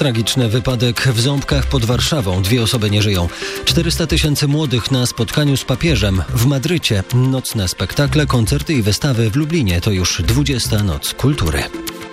Tragiczny wypadek w Ząbkach pod Warszawą. 2 osoby nie żyją. 400 000 młodych na spotkaniu z papieżem w Madrycie. Nocne spektakle, koncerty i wystawy w Lublinie. To już 20. Noc Kultury.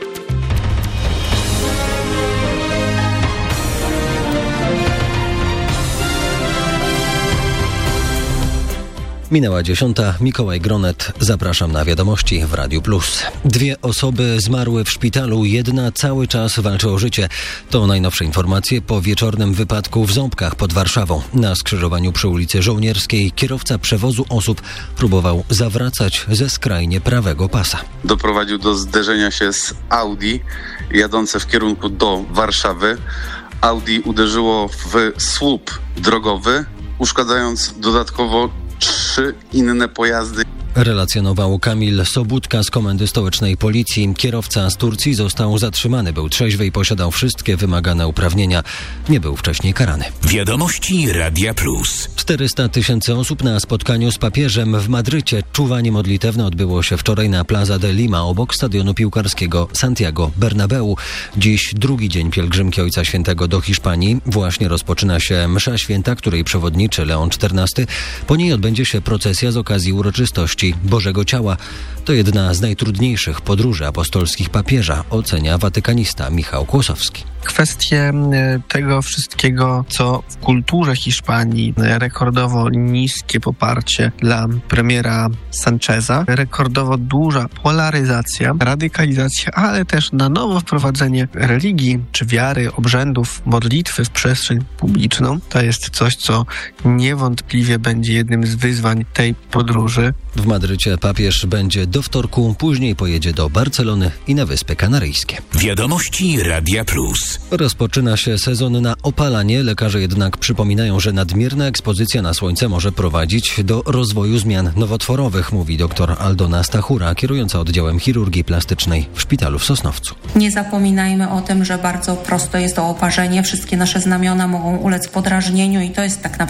Minęła 10. Mikołaj Gronet. Zapraszam na wiadomości w Radiu Plus. 2 osoby zmarły w szpitalu, 1 cały czas walczy o życie. To najnowsze informacje po wieczornym wypadku w Ząbkach pod Warszawą. Na skrzyżowaniu przy ulicy Żołnierskiej kierowca przewozu osób próbował zawracać ze skrajnie prawego pasa. Doprowadził do zderzenia się z Audi jadące w kierunku do Warszawy. Audi uderzyło w słup drogowy, uszkadzając dodatkowo 3 inne pojazdy. Relacjonował Kamil Sobudka z Komendy Stołecznej Policji. Kierowca z Turcji został zatrzymany. Był trzeźwy i posiadał wszystkie wymagane uprawnienia. Nie był wcześniej karany. Wiadomości Radia Plus. 400 000 osób na spotkaniu z papieżem w Madrycie. Czuwanie modlitewne odbyło się wczoraj na Plaza de Lima obok stadionu piłkarskiego Santiago Bernabeu. Dziś drugi dzień pielgrzymki Ojca Świętego do Hiszpanii. Właśnie rozpoczyna się msza święta, której przewodniczy Leon XIV. Po niej odbędzie się procesja z okazji uroczystości Bożego Ciała. To jedna z najtrudniejszych podróży apostolskich papieża, ocenia watykanista Michał Kłosowski. Kwestie tego wszystkiego, co w kulturze Hiszpanii rekordowo niskie poparcie dla premiera Sancheza, rekordowo duża polaryzacja, radykalizacja, ale też na nowo wprowadzenie religii czy wiary, obrzędów, modlitwy w przestrzeń publiczną. To jest coś, co niewątpliwie będzie jednym z wyzwań tej podróży. W Madrycie papież będzie do wtorku, później pojedzie do Barcelony i na Wyspy Kanaryjskie. Wiadomości Radia Plus. Rozpoczyna się sezon na opalanie. Lekarze jednak przypominają, że nadmierna ekspozycja na słońce może prowadzić do rozwoju zmian nowotworowych, mówi dr Aldona Stachura, kierująca oddziałem chirurgii plastycznej w szpitalu w Sosnowcu. Nie zapominajmy o tym, że bardzo prosto jest to oparzenie. Wszystkie nasze znamiona mogą ulec podrażnieniu i to jest tak naprawdę